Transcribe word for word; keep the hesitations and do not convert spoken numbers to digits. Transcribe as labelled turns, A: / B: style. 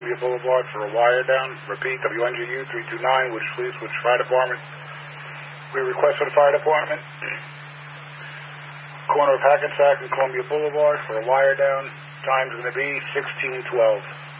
A: Columbia Boulevard for a wire down. Repeat, W N G U three two nine, Woodge Police, Woodge Fire Department. We request for the fire department. Corner of Hackensack and Columbia Boulevard for a wire down. Time's going to be sixteen twelve.